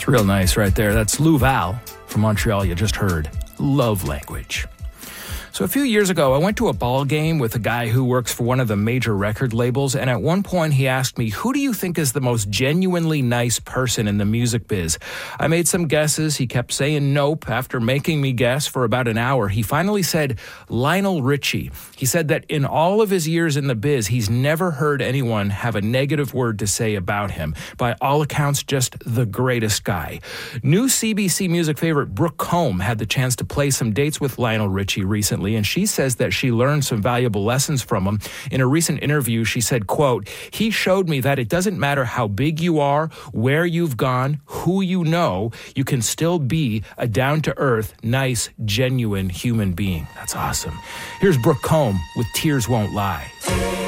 It's real nice right there. That's Lou Val from Montreal you just heard. Love Language. So a few years ago, I went to a ball game with a guy who works for one of the major record labels, and at one point he asked me, who do you think is the most genuinely nice person in the music biz? I made some guesses. He kept saying nope. After making me guess for about an hour, he finally said Lionel Richie. He said that in all of his years in the biz, he's never heard anyone have a negative word to say about him. By all accounts, just the greatest guy. New CBC music favorite Brooke Combe had the chance to play some dates with Lionel Richie recently, and she says that she learned some valuable lessons from him. In a recent interview, she said, quote, he showed me that it doesn't matter how big you are, where you've gone, who you know, you can still be a down-to-earth, nice, genuine human being. That's awesome. Here's Brooke Combe with Tears Won't Lie.